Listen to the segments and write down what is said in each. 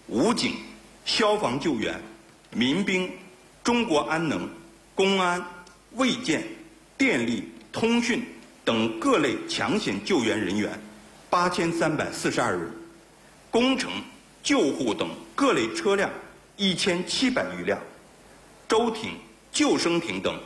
武警、消防救援、民兵、中国安能、公安、卫健、电力、通讯等各类抢险救援人员8342人，工程、救护等各类车辆1700余辆，舟艇、救生艇等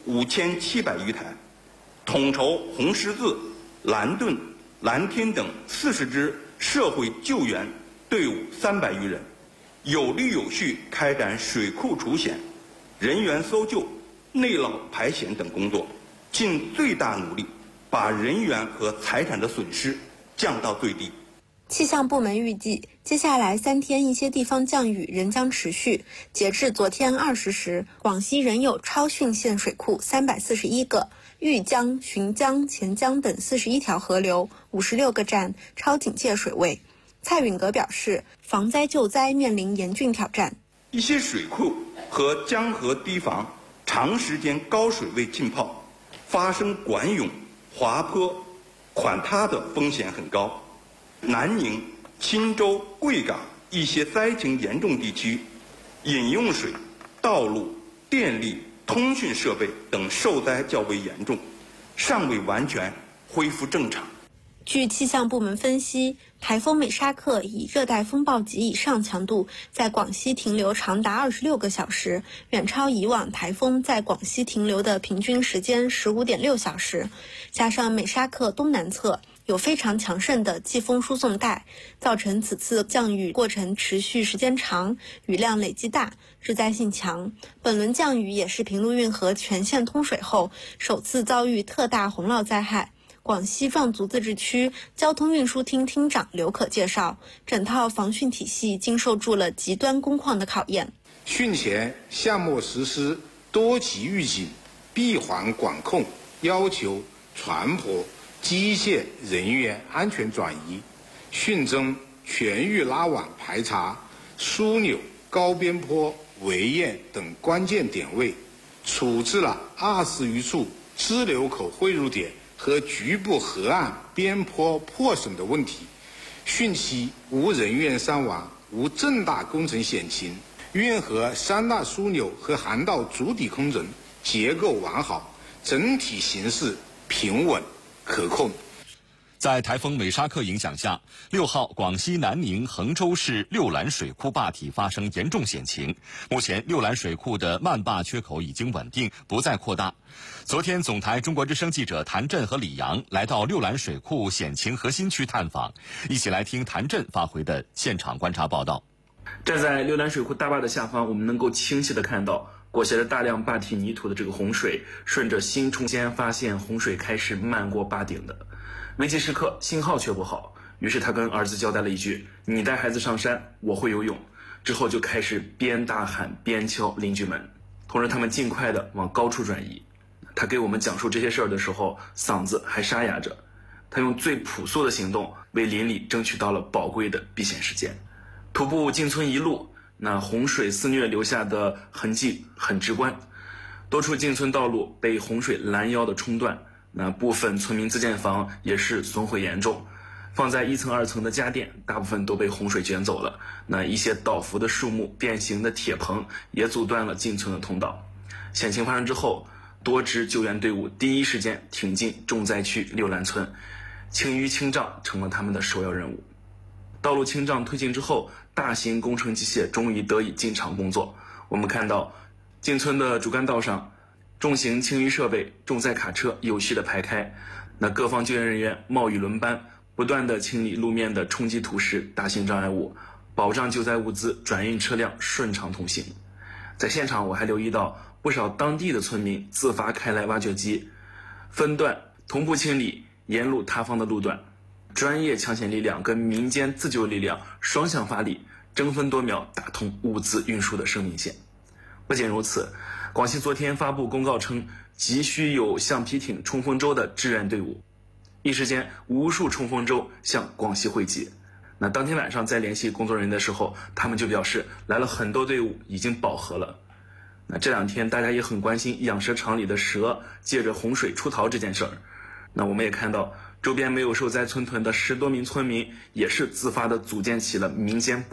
5700余台，统筹红十字、蓝盾、蓝天等40支社会救援队伍300余人，有律有序开展水库除险、人员搜救、内涝排险等工作，尽最大努力把人员和财产的损失降到最低。 气象部门预计，接下来3天一些地方降雨仍将持续。截至昨天20时，广西仍有超汛县水库341个，豫江、浔江、钱江等41条河流、56个站超警戒水位。蔡允格表示，防灾救灾面临严峻挑战。 一些水库和江河堤防长时间高水位浸泡，发生管涌、滑坡、垮塌的风险很高。南宁、钦州、贵港一些灾情严重地区，饮用水、道路、电力、通讯设备等受灾较为严重，尚未完全恢复正常。 据气象部门分析，台风美沙克以热带风暴级以上强度在广西停留长达26个小时，远超以往台风在广西停留的平均时间15.6小时。加上美沙克东南侧有非常强盛的季风输送带，造成此次降雨过程持续时间长，雨量累积大，致灾性强。本轮降雨也是平陆运河全线通水后首次遭遇特大洪涝灾害。广西壮族自治区交通运输厅厅长刘可介绍，整套防汛体系经受住了极端工况的考验。 汛前项目实施多级预警、闭环管控，要求船舶、机械人员安全转移，汛中全域拉网排查枢纽、高边坡、围堰等关键点位，处置了20余处支流口汇入点和局部河岸边坡破损的问题。汛期无人员伤亡，无重大工程险情，运河3大枢纽和涵道主体工程结构完好，整体形势平稳可控。 在台风美沙克影响下，6号广西南宁衡州市六兰水库坝体发生严重险情。目前六兰水库的漫坝缺口已经稳定，不再扩大。昨天，总台中国之声记者谭震和李阳来到六兰水库险情核心区探访，一起来听谭震发回的现场观察报道。 站在六兰水库大坝的下方，我们能够清晰地看到裹挟着大量坝体泥土的这个洪水，顺着新冲线发现洪水开始漫过坝顶的。危急时刻，信号却不好，于是他跟儿子交代了一句：“你带孩子上山，我会游泳。”之后就开始边大喊边敲邻居门，同时他们尽快的往高处转移。他给我们讲述这些事儿的时候，嗓子还沙哑着。他用最朴素的行动为邻里争取到了宝贵的避险时间。徒步进村一路，那洪水肆虐留下的痕迹很直观，多处进村道路被洪水拦腰的冲断，那部分村民自建房也是损毁严重，放在1层2层的家电大部分都被洪水卷走了，那一些倒伏的树木、变形的铁棚也阻断了进村的通道。险情发生之后，多支救援队伍第一时间挺进重灾区六兰村，清淤清障成了他们的首要任务。道路清障推进之后，大型工程机械终于得以进场工作。我们看到进村的主干道上，重型清淤设备、重载卡车有序的排开，那各方救援人员冒雨轮班，不断的清理路面的冲击土石、大型障碍物，保障救灾物资转运车辆顺畅通行。在现场，我还留意到不少当地的村民自发开来挖掘机，分段同步清理沿路塌方的路段。专业抢险力量跟民间自救力量双向发力，争分夺秒打通物资运输的生命线。不仅如此，广西昨天发布公告称，急需有橡皮艇、冲锋舟的支援队伍。一时间，无数冲锋舟向广西汇集。那当天晚上在联系工作人员的时候，他们就表示来了很多队伍，已经饱和了。那这2天大家也很关心养蛇场里的蛇借着洪水出逃这件事儿。那我们也看到周边没有受灾村屯的10多名村民也是自发的组建起了民间